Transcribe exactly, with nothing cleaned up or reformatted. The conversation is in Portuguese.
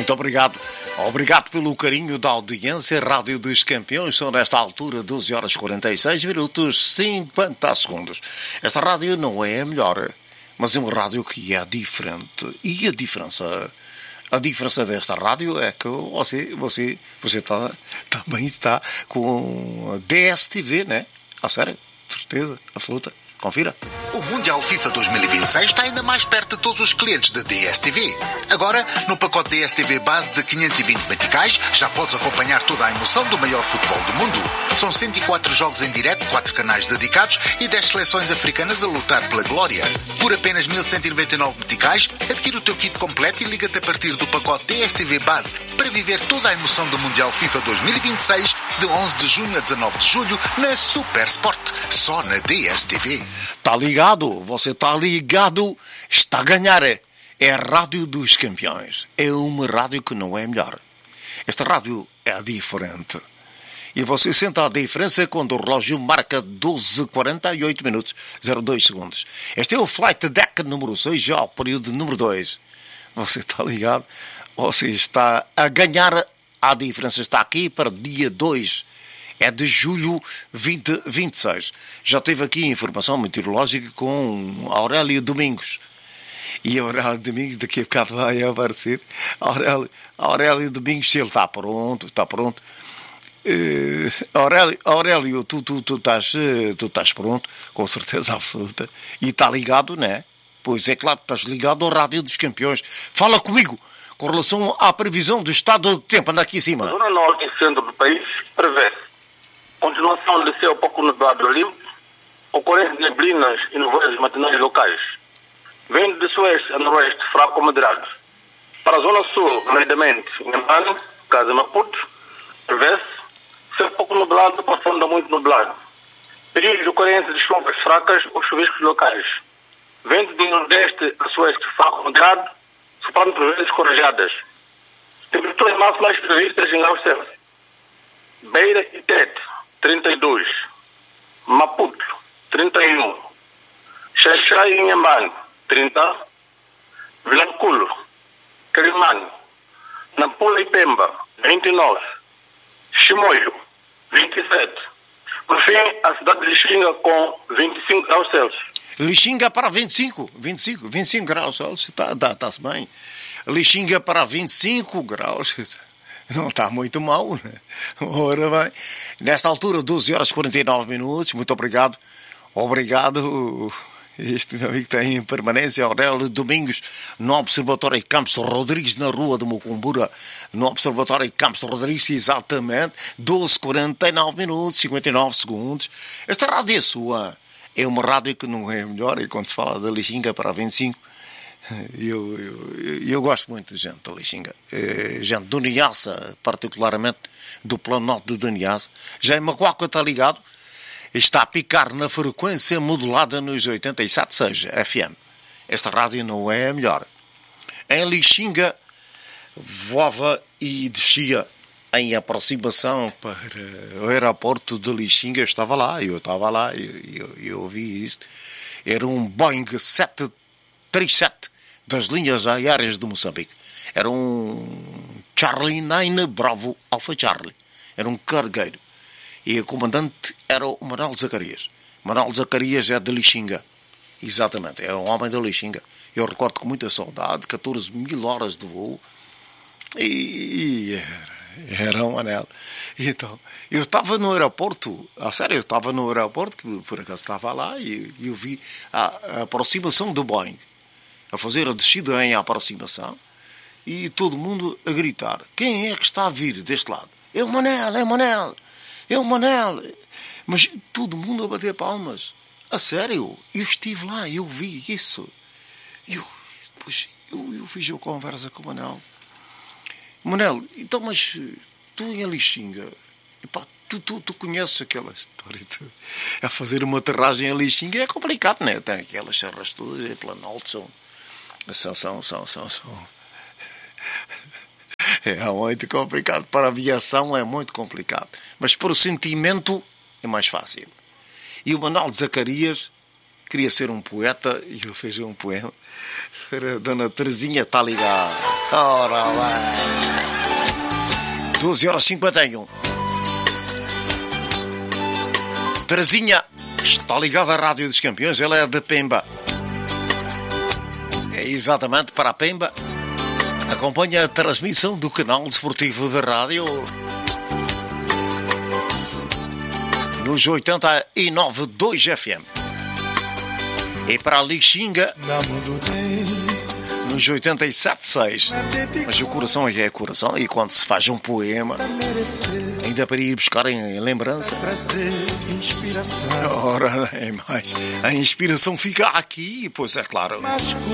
Muito obrigado. Obrigado pelo carinho da audiência. Rádio dos Campeões, são nesta altura doze horas e quarenta e seis minutos cinquenta segundos. Esta rádio não é a melhor, mas é uma rádio que é diferente. E a diferença, a diferença desta rádio é que você, você, você está, também está com a D S T V, né? A sério, certeza, absoluta. Confira. O Mundial FIFA dois mil e vinte e seis está ainda mais perto de todos os clientes da D S T V. Agora, no pacote D S T V base de quinhentos e vinte meticais, já podes acompanhar toda a emoção do maior futebol do mundo. São cento e quatro jogos em direto, quatro canais dedicados e dez seleções africanas a lutar pela glória. Por apenas mil cento e noventa e nove meticais, adquire o teu kit completo e liga-te a partir do pacote D S T V base para viver toda a emoção do Mundial FIFA dois mil e vinte e seis de onze de junho a dezanove de julho na Super Sport, só na D S T V. Está ligado? Você está ligado? Está a ganhar. É a Rádio dos Campeões. É uma rádio que não é melhor. Esta rádio é diferente. E você sente a diferença quando o relógio marca doze e quarenta e oito minutos, zero dois segundos. Este é o Flight Deck número seis, já o período número dois. Você está ligado? Você está a ganhar. A diferença está aqui para o dia dois. É de julho vinte vinte e seis. Já teve aqui informação meteorológica com Aurélio Domingos. E Aurélio Domingos daqui a bocado vai aparecer. Aurélio, Aurélio Domingos, se ele está pronto, está pronto. Uh, Aurélio, Aurélio tu, tu, tu, estás, tu estás pronto, com certeza absoluta. E está ligado, não é? Pois é claro, estás ligado ao Rádio dos Campeões. Fala comigo com relação à previsão do estado do tempo. Anda aqui em cima. A zona norte e centro do país prevê continuação de céu pouco nublado limpo, ocorrência de neblinas e nevoeiros matinais locais. Vento de sueste a noroeste fraco ou moderado. Para a zona sul, nomeadamente Inhambane, Casa Maputo, prevê-se céu pouco nublado, passando a muito nublado. Períodos de ocorrência de chuvas fracas ou chuviscos locais. Vento de nordeste a sueste fraco ou moderado, soprando por vezes corajadas. Temperaturas máximas previstas em graus Celsius. Beira e Tete, trinta e dois. Maputo, trinta e um. Xaxai e Inhambane, trinta. Vilanculo, Quelimane, Nampula e Pemba, vinte e nove. Chimoio, vinte e sete. Por fim, a cidade de Lixinga com vinte e cinco graus Celsius. Lixinga para vinte e cinco, vinte e cinco, vinte e cinco graus Celsius, está tá, tá bem. Lixinga para vinte e cinco graus, não está muito mal, né? Ora bem, nesta altura, doze horas e quarenta e nove minutos, muito obrigado, obrigado, este meu amigo tem em permanência, Aurélio Domingos, no Observatório Campos Rodrigues, na Rua de Mucumbura, no Observatório Campos Rodrigues, exatamente, doze e quarenta e nove minutos, cinquenta e nove segundos, esta rádio é sua, é uma rádio que não é melhor, e quando se fala da Lixinga para vinte e cinco, Eu, eu, eu gosto muito de gente da Lixinga, gente do Niassa, particularmente do Planalto de Niassa. Já em Macuaca está ligado, está a picar na frequência modulada nos oitenta e sete ponto seis F M. Esta rádio não é a melhor. Em Lixinga, voava e descia em aproximação para o aeroporto de Lixinga. Eu estava lá, eu estava lá, eu, eu, eu ouvi isso. Era um Boeing sete trinta e sete das linhas aéreas de Moçambique. Era um Charlie nove Bravo Alpha Charlie. Era um cargueiro. E o comandante era o Manuel Zacarias. Manuel Zacarias é de Lixinga. Exatamente, é um homem de Lixinga. Eu recordo com muita saudade, catorze mil horas de voo. E, e era, era um anel. Então, eu estava no aeroporto, a sério, eu estava no aeroporto, por acaso estava lá, e eu vi a, a aproximação do Boeing, a fazer a descida em aproximação, e todo mundo a gritar. Quem é que está a vir deste lado? É o Manel, é o Manel, é o Manel. Mas todo mundo a bater palmas. A sério, eu estive lá, eu vi isso. Eu, pois, eu, eu fiz uma conversa com o Manel. Manel, então, mas tu em Lixinga, epá, tu, tu, tu conheces aquela história tu, a fazer uma aterragem em Lixinga é complicado, né? Tem aquelas serras todas, é planalto, são são, são, são, são, são. É muito complicado, para a aviação é muito complicado, mas para o sentimento é mais fácil. E o Manuel Zacarias queria ser um poeta e ele fez um poema para a Dona Terezinha está ligada. Ora lá. doze horas e cinquenta e um. Terezinha está ligada à Rádio dos Campeões, ela é de Pemba. É exatamente para a Pemba. Acompanha a transmissão do canal desportivo de rádio nos oitenta e nove ponto dois F M. E para a Lixinga nos oitenta e sete ponto seis. Mas o coração já é coração, e quando se faz um poema, ainda para ir buscar em lembrança, ora, é mais. A inspiração fica aqui, pois é claro.